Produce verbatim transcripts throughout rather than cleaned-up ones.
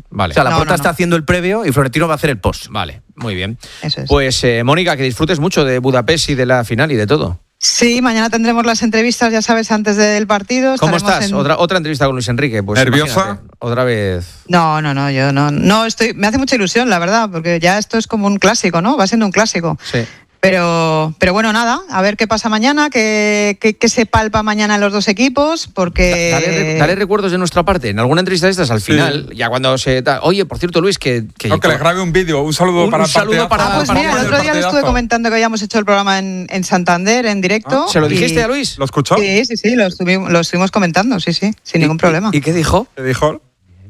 Vale. O sea, la No, Porta no, está no. haciendo el previo y Florentino va a hacer el post. Vale, muy bien. Eso es. Pues, eh, Mónica, que disfrutes mucho de Budapest y de la final y de todo. Sí, mañana tendremos las entrevistas, ya sabes, antes del partido. ¿Cómo Estaremos estás? en- Otra, otra entrevista con Luis Enrique. Pues ¿Nerviosa? imagínate, otra vez. No, no, no, yo no, no estoy. Me hace mucha ilusión, la verdad, porque ya esto es como un clásico, ¿no? Va siendo un clásico. Sí. Pero, pero bueno, nada, a ver qué pasa mañana, qué, qué, qué se palpa mañana en los dos equipos, porque... Dale, dale recuerdos de nuestra parte. En alguna entrevista de estas, al final, ya cuando se... da- Oye, por cierto, Luis, que... que, No, que le grabe un vídeo, un saludo Un- para un el saludo partidazo. para- Ah, pues para- mira, el para otro día le estuve comentando que habíamos hecho el programa en, en Santander, en directo. ¿Se lo dijiste y- a Luis? ¿Lo escuchó? Sí, sí, sí, lo estuvimos, lo estuvimos comentando, sí, sí, sin ningún problema. ¿Y, y qué dijo? ¿Te dijo?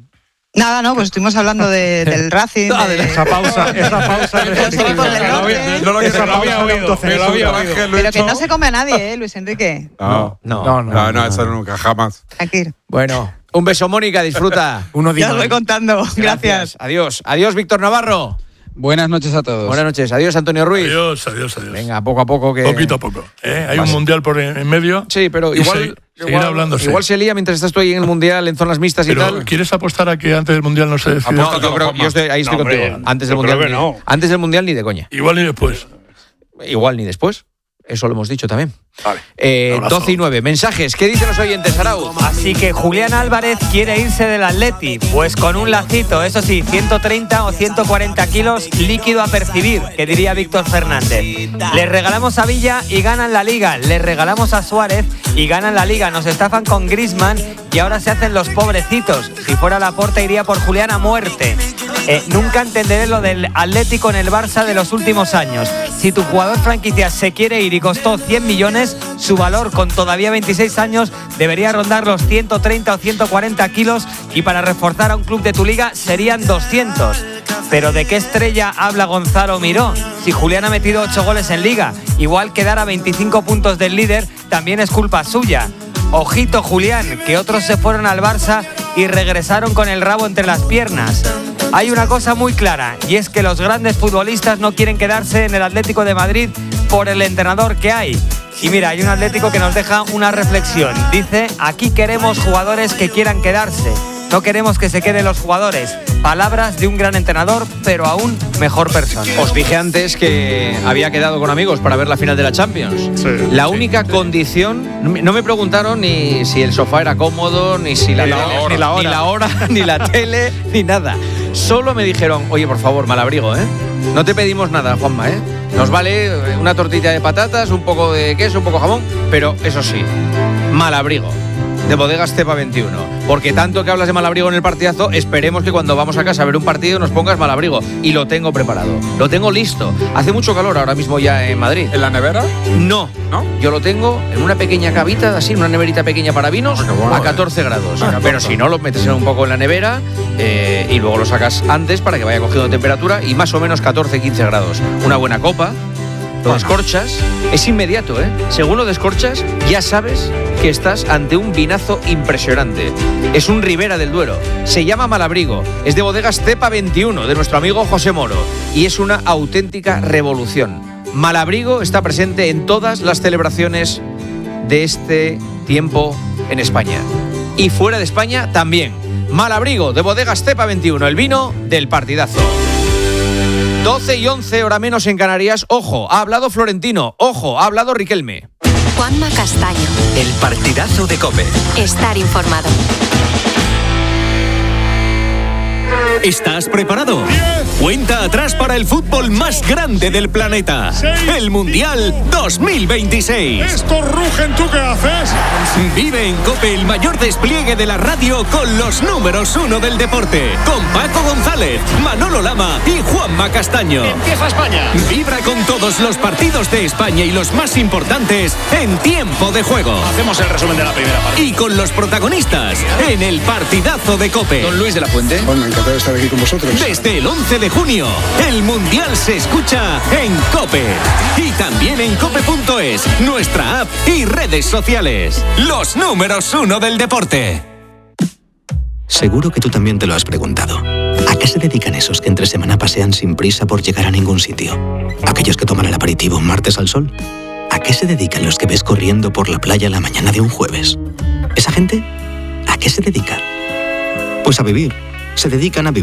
Nada, no, pues estuvimos hablando de, del Racing. Ah, de- de Esa pausa, esa pausa. de los equipos del norte. No lo Esa pausa de Pero autocensura. Ángel lo Pero que hizo. no se come a nadie, ¿eh, Luis Enrique? No, No. No, no. no, no, eso nunca, jamás. Tranquilo. Bueno, un beso, Mónica, disfruta. Uno Ya dice. os voy contando. Gracias. Adiós. Adiós, Víctor Navarro. Buenas noches a todos. Buenas noches. Adiós, Antonio Ruiz. Adiós, adiós, adiós. Venga, poco a poco que... Poquito a poco. ¿eh? Hay Vas. un mundial por en en medio. Sí, pero y igual... se- seguir igual, hablándose. igual se lía mientras estás tú ahí en el Mundial, en zonas mixtas y Pero, tal. ¿quieres apostar a que antes del mundial no se decide? No, yo creo yo estoy, ahí estoy No, hombre, contigo. Antes del yo Mundial, creo que ni- no. antes del Mundial ni de coña. Igual y después. Igual ni después. Eso lo hemos dicho también. Vale. Eh, Abrazo. doce y nueve. Mensajes. ¿Qué dicen los oyentes, Arauz? Así que Julián Álvarez quiere irse del Atleti, pues con un lacito, eso sí, ciento treinta o ciento cuarenta kilos líquido a percibir, que diría Víctor Fernández. Les regalamos a Villa y ganan la Liga, les regalamos a Suárez y ganan la Liga, nos estafan con Griezmann y ahora se hacen los pobrecitos. Si fuera Laporta iría por Julián a muerte. Eh, nunca entenderé lo del Atlético en el Barça de los últimos años. Si tu jugador franquicia se quiere ir y costó cien millones, su valor con todavía veintiséis años debería rondar los ciento treinta o ciento cuarenta kilos y para reforzar a un club de tu liga serían doscientos. Pero ¿de qué estrella habla Gonzalo Miró? Si Julián ha metido ocho goles en liga, igual quedar a veinticinco puntos del líder también es culpa suya. Ojito Julián, que otros se fueron al Barça y regresaron con el rabo entre las piernas. Hay una cosa muy clara, y es que los grandes futbolistas no quieren quedarse en el Atlético de Madrid por el entrenador que hay. Y mira, hay un Atlético que nos deja una reflexión. Dice, aquí queremos jugadores que quieran quedarse. No queremos que se queden los jugadores. Palabras de un gran entrenador, pero aún mejor persona. Os dije antes que había quedado con amigos para ver la final de la Champions. Sí, la sí, única sí. condición, no me preguntaron ni si el sofá era cómodo, ni si la, Ni la tele- hora. ni la hora, ni la hora, ni la tele, ni nada. Solo me dijeron, oye, por favor, Malabrigo, ¿eh? No te pedimos nada, Juanma, ¿eh? Nos vale una tortilla de patatas, un poco de queso, un poco de jamón, pero eso sí, Malabrigo. De Bodegas Cepa veintiuno. Porque tanto que hablas de Malabrigo en el partidazo, esperemos que cuando vamos a casa a ver un partido nos pongas Malabrigo. Y lo tengo preparado. Lo tengo listo. Hace mucho calor ahora mismo ya en Madrid. ¿En la nevera? No. ¿No? Yo lo tengo en una pequeña cavita, así, una neverita pequeña para vinos, Ah, qué bueno, a catorce grados. Ah, catorce. Pero si no, lo metes en un poco en la nevera eh, y luego lo sacas antes para que vaya cogiendo temperatura y más o menos catorce quince grados. Una buena copa. Lo descorchas, es inmediato, ¿eh? Según lo descorchas, ya sabes que estás ante un vinazo impresionante. Es un Ribera del Duero. Se llama Malabrigo. Es de Bodegas Cepa veintiuno, de nuestro amigo José Moro. Y es una auténtica revolución. Malabrigo está presente en todas las celebraciones de este tiempo en España. Y fuera de España también. Malabrigo, de Bodegas Cepa veintiuno, el vino del partidazo. doce y once, hora menos en Canarias. Ojo, ha hablado Florentino. Ojo, ha hablado Riquelme. Juanma Castaño. El partidazo de COPE. Estar informado. ¿Estás preparado? Cuenta atrás para el fútbol más grande del planeta. El Mundial dos mil veintiséis. ¡Estos rugen, tú qué haces! Vive en COPE el mayor despliegue de la radio con los números uno del deporte. Con Paco González, Manolo Lama y Juanma Castaño. ¡Empieza España! Vibra con todos los partidos de España y los más importantes en tiempo de juego. Hacemos el resumen de la primera parte. Y con los protagonistas en el partidazo de COPE. Don Luis de la Fuente. Bueno, encantado de estar aquí con vosotros. Desde el once de junio, el Mundial se escucha en COPE. Y también en cope punto es, nuestra app y redes sociales. Los números uno del deporte. Seguro que tú también te lo has preguntado. ¿A qué se dedican esos que entre semana pasean sin prisa por llegar a ningún sitio? ¿Aquellos que toman el aperitivo un martes al sol? ¿A qué se dedican los que ves corriendo por la playa la mañana de un jueves? ¿Esa gente? ¿A qué se dedica? Pues a vivir. Se dedican a vivir.